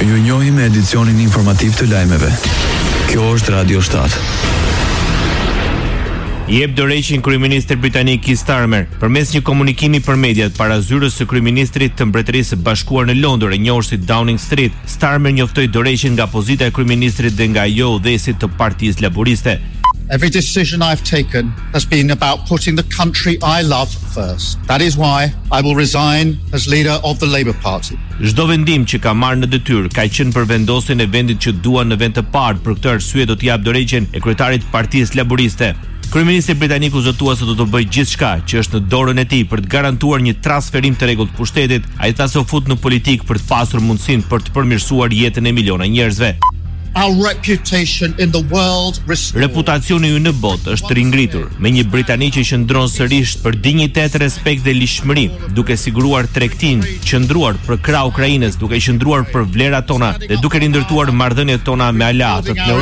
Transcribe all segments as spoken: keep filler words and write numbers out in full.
Ju njohim me edicionin informativ të lajmeve. Kjo është Radio shtat. Jep dorëheqjen kryeministri britanik Keir Starmer përmes një komunikimi për mediat para zyrës së kryeministrit të Mbretërisë së Bashkuar në Londër, e njohur si Downing Street. Starmer njoftoi dorëheqjen nga pozita e kryeministrit dhe nga ajo udhëhesit të Partisë Laboriste. Every decision I've taken has been about putting the country I love first. That is why I will resign as leader of the Labour Party. Çdo vendim që ka marrë në detyrë ka qenë për vendosjen e vendit që dua në vend të parë. Për këtë arsye do të jap dorëheqjen e kryetarit të Partisë Laboriste. Kryeministri britanik u zotua se do të bëjë gjithçka që është në dorën e tij për të garantuar një transferim të rregullt të pushtetit. Ai tha se u fut në politikë për të pasur mundësinë për të përmirësuar jetën e miliona njerëzve. Our reputation in the world restored. Reputacioni ynë në botë është ringritur me një Britani që qëndron sërish për dinjitet, respekt dhe lishmëri, duke siguruar tregtinë, qëndruar për krah Ukrainës, duke qëndruar për vlerat tona dhe duke rindërtuar marrëdhëniet tona me aleatët në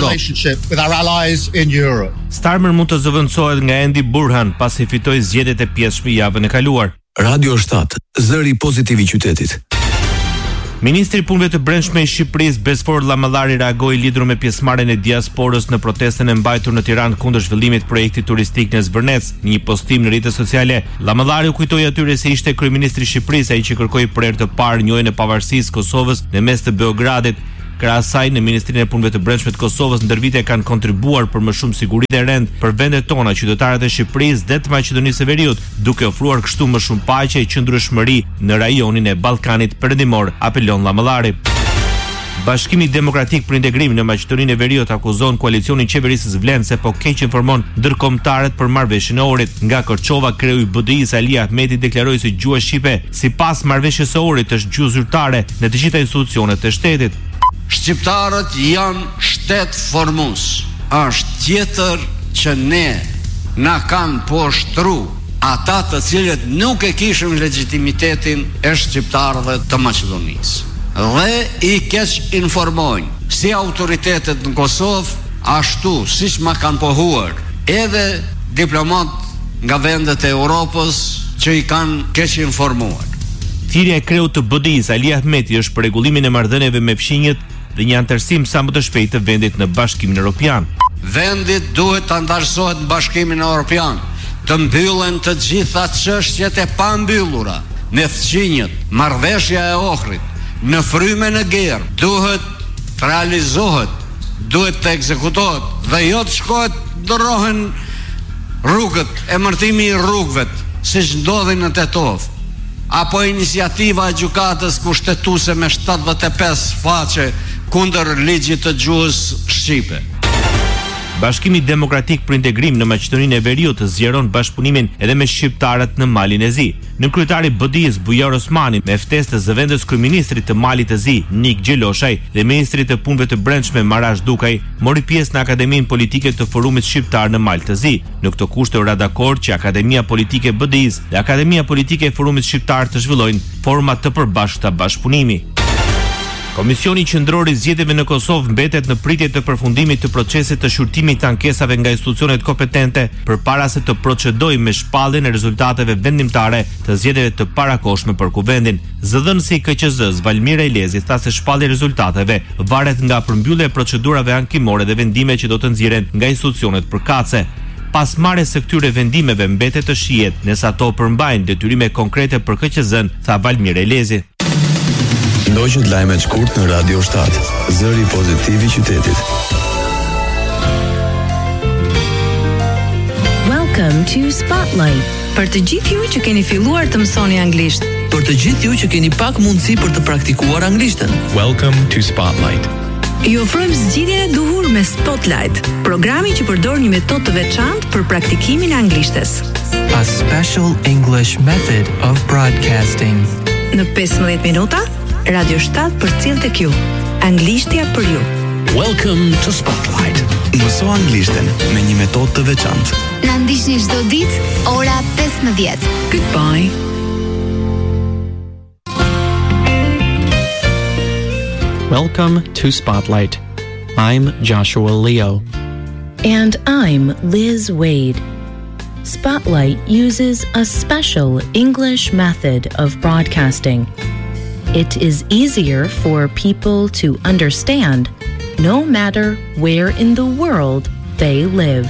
Europë. Starmer mund të zëvendësohet nga Andy Burhan pasi fitoi zgjedhjet e pjesshme javën e kaluar. Radio shtat, zëri pozitiv i qytetit. Ministri i Punëve të Brendshme i Shqipërisë Besfor Llamallari reagoi lidhur me pjesëmarrjen e diasporës në protestën e mbajtur në Tiranë kundër zhvillimit të projektit turistik në Zvërnec. Në një postim në rrjetet sociale, Llamallari u kujtoi atyre se ishte kryeministri i Shqipërisë, ai që kërkoi për herë të parë njojën e pavarësisë së Kosovës në mes të Beogradit. Krahas asaj, në Ministrinë e Punëve të Brendshme të Kosovës ndër vite kanë kontribuar për më shumë siguri dhe rend për vendet tona, qytetarët e Shqipërisë dhe të Maqedonisë së Veriut, duke ofruar kështu më shumë paqe e qëndrueshmëri në rajonin e Ballkanit Perëndimor, apelon Llamallari. Bashkimi Demokratik për Integrim në Maqedoninë e Veriut akuzon koalicionin qeverisës vlen se po keq informon ndërkombëtarët për marrëveshjen e Ohrit. Nga Korçova, kreu i B D I-s Ali Ahmeti deklaroi se gjuha shqipe, sipas marrëveshjes së Ohrit, është gjuhë zyrtare në të gjitha institucionet e shtetit. Shqiptarët janë shtet formues. Është tjetër që ne na kanë poshtru ata të cilët nuk e kishim legitimitetin e shqiptarëve të Maqedonisë. Dhe i keq informojnë si autoritetet në Kosovë, ashtu siç ma kanë pohuar edhe diplomat nga vendet e Europës që i kanë keq informuar. Thirrja e kreut të B D I-s Ali Ahmeti është për rregullimin e marrëdhënieve me fqinjet dhe një anëtarësim sa më të shpejtë të vendit në Bashkimin Evropian. Vendit duhet të anëtarësohet në Bashkimin Evropian, të mbyllen të gjitha çështjet e pambyllura, në fqinjet, marrëveshja e Ohrit, në frymën e Gerë, duhet të realizohet, duhet të ekzekutohet dhe jo të shkohet ndrohen rrugët, emërtimi i rrugëve, siç ndodhin në Tetov, apo iniciativa e gjykatës kushtetuese me shtatëdhjetë e pesë faqe kundër ligjit të gjuhës shqipe. Bashkimi Demokratik për Integrim në Maqedoninë e Veriut zgjeron bashkëpunimin edhe me shqiptarët në Malin e Zi. Në kryetari B D I-s Bujar Osmani, me ftesë të zëvendës kryeministrit të Malit të Zi, Nik Gjeloshaj, dhe ministrit të Punëve të Brendshme Marash Dukaj, mori pjesë në Akademinë Politike të Forumit Shqiptar në Mal të Zi. Në këtë kushte u ra dakord që Akademia Politike B D I-s dhe Akademia Politike e Forumit Shqiptar të zhvillojnë forma të përbashkëta bashkëpunimi. Komisioni Qendror i Zgjedhjeve në Kosovë mbetet në pritje të përfundimit të procesit të shqyrtimit të ankesave nga institucionet kompetente përpara se të procedojë me shpalljen e rezultateve vendimtare të zgjedhjeve të parakohshme për kuvendin. Zëdhënësi i K Q Z-s Valmira Ilezi tha se shpallja e rezultateve varet nga përmbyllja e procedurave ankimore dhe vendime që do të nxjerren nga institucionet përkatëse. Pas marrjes së këtyre vendimeve mbetet të shihet nëse ato përmbajnë detyrime konkrete për K Q Z-n, tha Valmira Ilezi. Ndoqët lajme të shkurt në Radio shtat, zëri pozitiv i qytetit. Welcome to Spotlight. Për të gjithë ju që keni filluar të mësoni anglisht. Për të gjithë ju që keni pak mundësi për të praktikuar anglishtën. Welcome to Spotlight. Ju ofrojmë zgjidhjen e duhur me Spotlight, programi që përdor një metodë të veçantë për praktikimin e anglishtes. A special English method of broadcasting. Në pesëmbëdhjetë minuta, Radio shtat për cilë tek ju. Anglishtja për ju. Welcome to Spotlight. Mëso anglishten me një metodë të veçantë. Na ndiqni çdo ditë ora pesëmbëdhjetë. Goodbye. Welcome to Spotlight. I'm Joshua Leo. And I'm Liz Wade. Spotlight uses a special English method of broadcasting. It is easier for people to understand no matter where in the world they live.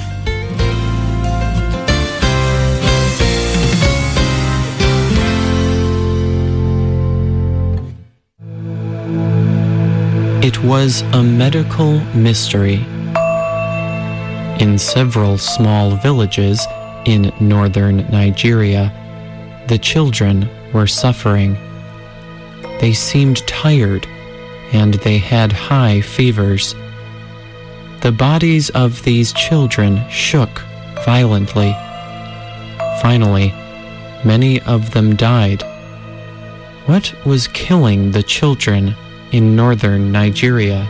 It was a medical mystery. In several small villages in northern Nigeria, the children were suffering. They seemed tired, and they had high fevers. The bodies of these children shook violently. Finally, many of them died. What was killing the children in northern Nigeria?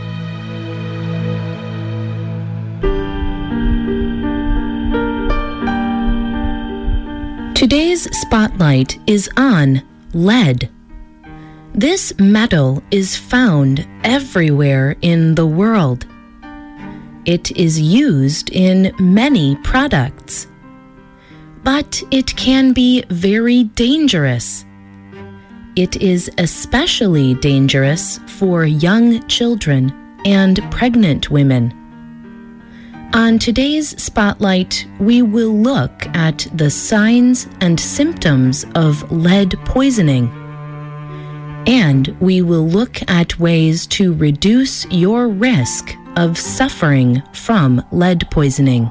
Today's spotlight is on lead. This metal is found everywhere in the world. It is used in many products, but it can be very dangerous. It is especially dangerous for young children and pregnant women. On today's Spotlight, we will look at the signs and symptoms of lead poisoning. And we will look at ways to reduce your risk of suffering from lead poisoning.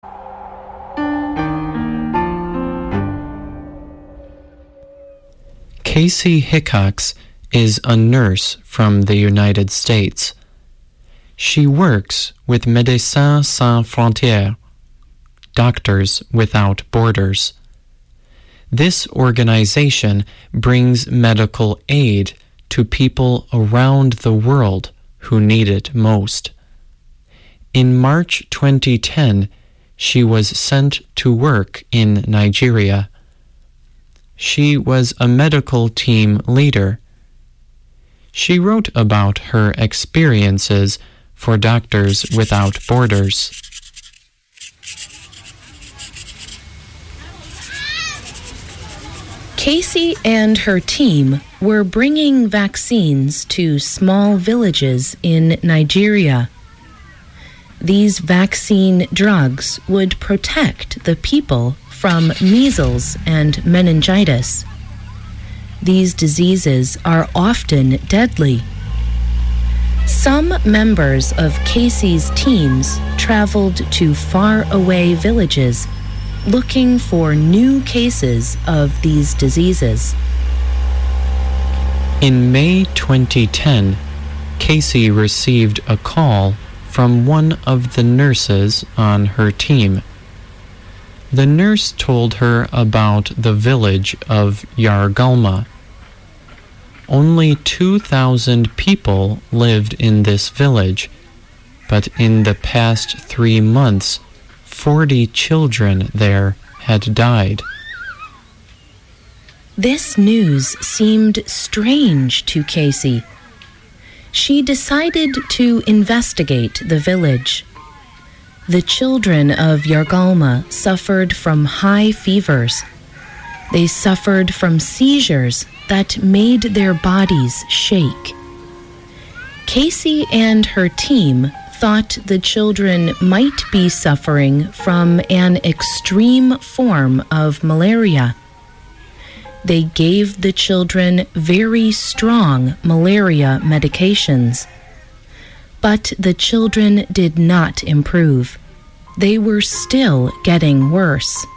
Casey Hickox is a nurse from the United States. She works with Médecins Sans Frontières, Doctors Without Borders. This organization brings medical aid to people around the world who need it most. In March twenty ten, she was sent to work in Nigeria. She was a medical team leader. She wrote about her experiences for Doctors Without Borders. Casey and her team were bringing vaccines to small villages in Nigeria. These vaccine drugs would protect the people from measles and meningitis. These diseases are often deadly. Some members of Casey's teams traveled to faraway villages looking for new cases of these diseases. In May twenty ten, Casey received a call from one of the nurses on her team. The nurse told her about the village of Yargalma. Only two thousand people lived in this village, but in the past three months, forty children there had died. This news seemed strange to Casey. She decided to investigate the village. The children of Yargalma suffered from high fevers. They suffered from seizures that made their bodies shake. Casey and her team thought the children might be suffering from an extreme form of malaria. They gave the children very strong malaria medications. But the children did not improve. They were still getting worse.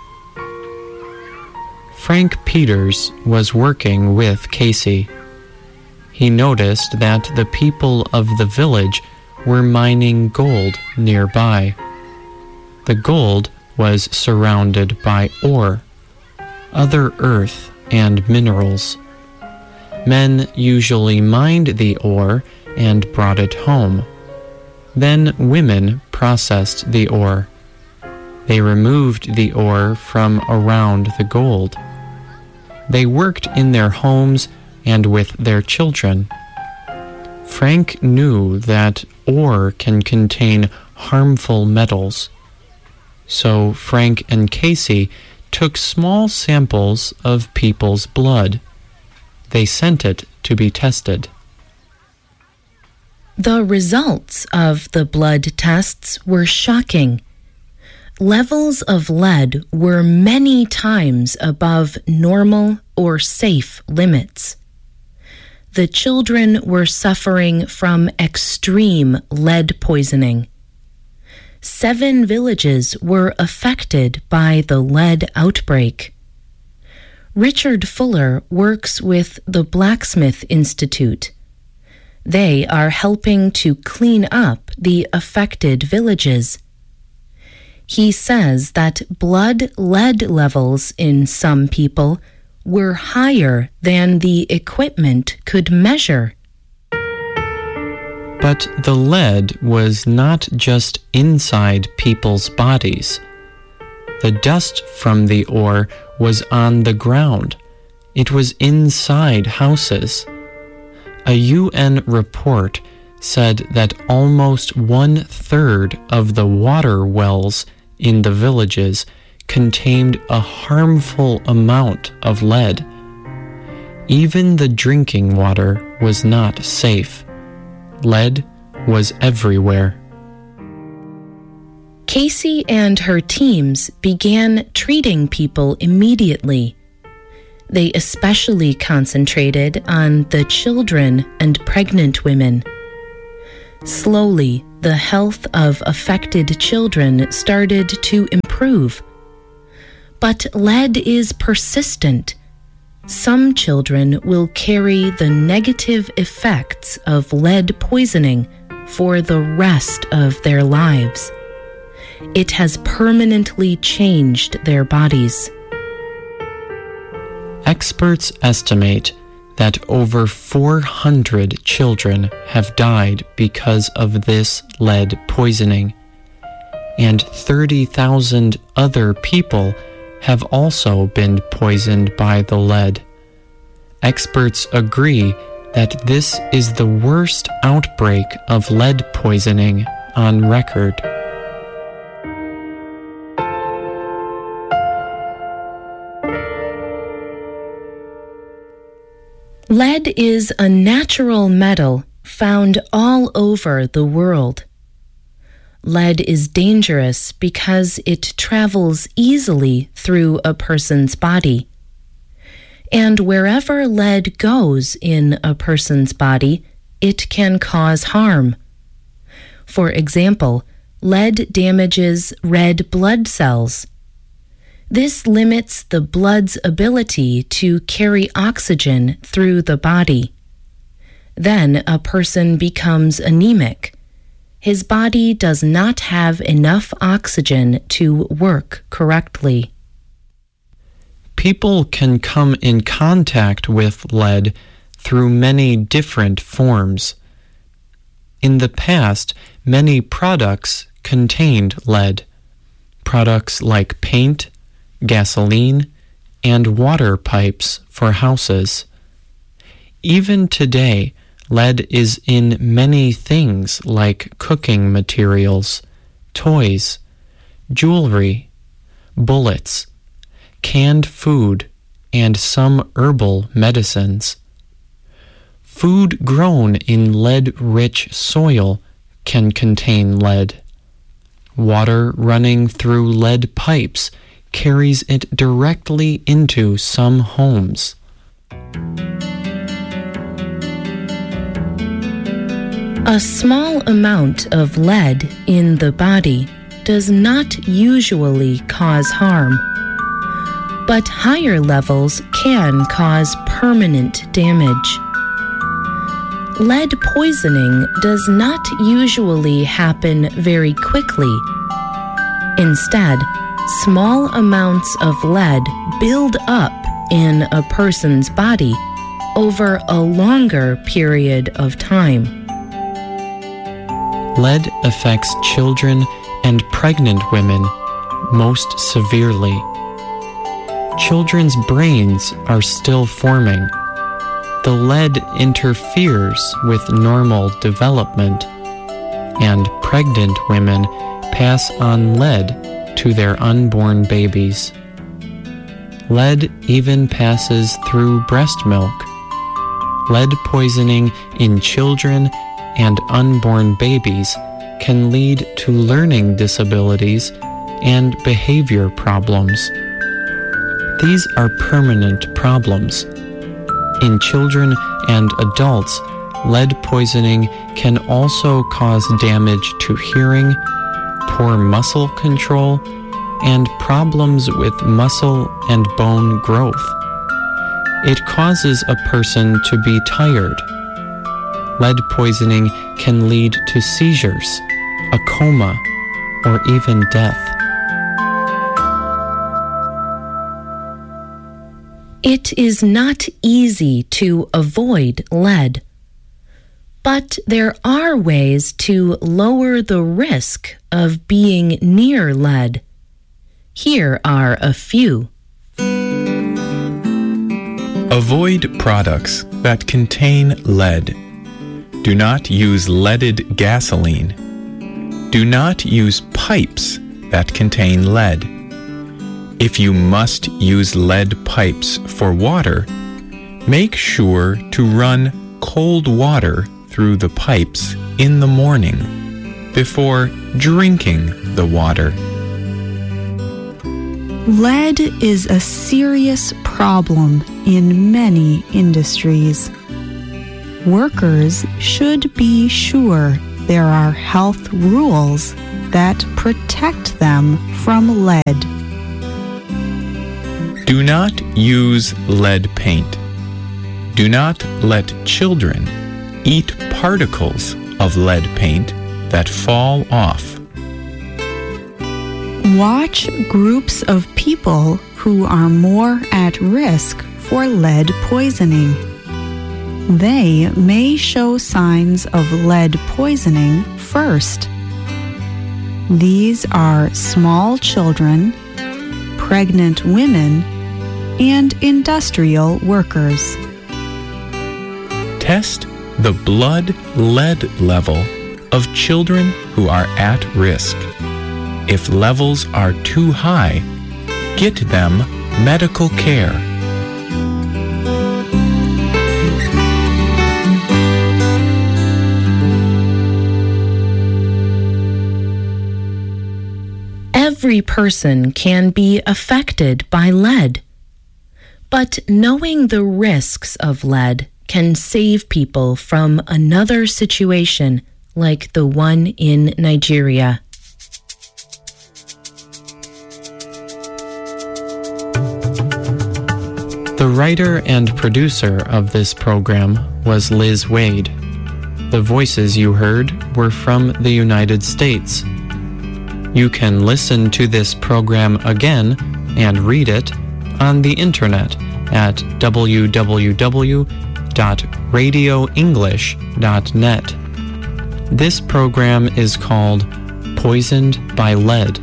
Frank Peters was working with Casey. He noticed that the people of the village were mining gold nearby. The gold was surrounded by ore, other earth, and minerals. Men usually mined the ore and brought it home. Then women processed the ore. They removed the ore from around the gold. They worked in their homes and with their children. Frank knew that ore can contain harmful metals. So Frank and Casey took small samples of people's blood. They sent it to be tested. The results of the blood tests were shocking. Levels of lead were many times above normal or safe limits. The children were suffering from extreme lead poisoning. Seven villages were affected by the lead outbreak. Richard Fuller works with the Blacksmith Institute. They are helping to clean up the affected villages. He says that blood lead levels in some people were higher than the equipment could measure. But the lead was not just inside people's bodies. The dust from the ore was on the ground. It was inside houses. A U N report said that almost one-third of the water wells in the villages contained a harmful amount of lead. Even the drinking water was not safe. Lead was everywhere. Casey and her teams began treating people immediately. They especially concentrated on the children and pregnant women. Slowly, the health of affected children started to improve. But lead is persistent. Some children will carry the negative effects of lead poisoning for the rest of their lives. It has permanently changed their bodies. Experts estimate that over four hundred children have died because of this lead poisoning, and thirty thousand other people have also been poisoned by the lead. Experts agree that this is the worst outbreak of lead poisoning on record. Lead is a natural metal found all over the world. Lead is dangerous because it travels easily through a person's body. And wherever lead goes in a person's body, it can cause harm. For example, lead damages red blood cells. This limits the blood's ability to carry oxygen through the body. Then a person becomes anemic. His body does not have enough oxygen to work correctly. People can come in contact with lead through many different forms. In the past, many products contained lead. Products like paint, gasoline, and water pipes for houses. Even today, lead is in many things like cooking materials, toys, jewelry, bullets, canned food, and some herbal medicines. Food grown in lead-rich soil can contain lead. Water running through lead pipes carries it directly into some homes. A small amount of lead in the body does not usually cause harm, but higher levels can cause permanent damage. Lead poisoning does not usually happen very quickly. Instead, small amounts of lead build up in a person's body over a longer period of time. Lead affects children and pregnant women most severely. Children's brains are still forming. The lead interferes with normal development, and pregnant women pass on lead to their unborn babies. Lead even passes through breast milk. lead poisoning in children and unborn babies can lead to learning disabilities and behavior problems. These are permanent problems. In children and adults, lead poisoning can also cause damage to hearing, poor muscle control, and problems with muscle and bone growth. It causes a person to be tired. Lead poisoning can lead to seizures, a coma, or even death. It is not easy to avoid lead, but there are ways to lower the risk of being near lead. Here are a few. Avoid products that contain lead. Do not use leaded gasoline. Do not use pipes that contain lead. If you must use lead pipes for water, make sure to run cold water through the pipes in the morning before drinking the water. Lead is a serious problem in many industries. Workers should be sure there are health rules that protect them from lead. Do not use lead paint. Do not let children eat particles of lead paint that fall off. Watch groups of people who are more at risk for lead poisoning. They may show signs of lead poisoning first. These are small children, pregnant women, and industrial workers. Test the blood lead level of children who are at risk. If levels are too high, get them medical care. Every person can be affected by lead, but knowing the risks of lead can save people from another situation like the one in Nigeria. The writer and producer of this program was Liz Wade. The voices you heard were from the United States. You can listen to this program again and read it on the internet at w w w dot radio english dot net. This program is called Poisoned by Lead.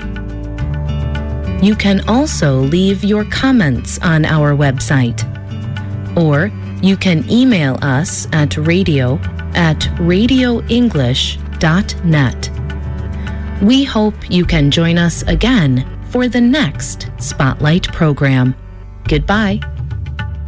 You can also leave your comments on our website, or you can email us at radio at radio english dot net. We hope you can join us again for the next Spotlight program. Goodbye.